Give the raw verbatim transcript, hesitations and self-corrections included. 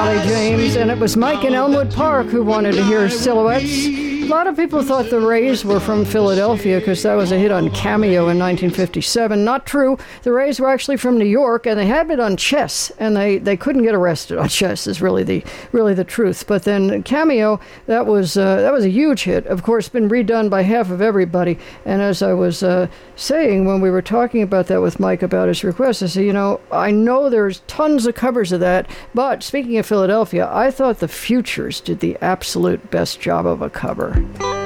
Ollie James, and it was Mike in Elmwood Park who wanted to hear Silhouettes. A lot of people thought the Rays were from Philadelphia because that was a hit on Cameo in nineteen fifty-seven. Not true. The Rays were actually from New York, and they had it on Chess, and they, they couldn't get arrested on Chess is really the really the truth. But then Cameo, that was uh, that was a huge hit. Of course, been redone by half of everybody. And as I was uh, saying when we were talking about that with Mike about his request, I said, you know, I know there's tons of covers of that, but speaking of Philadelphia, I thought the Futures did the absolute best job of a cover.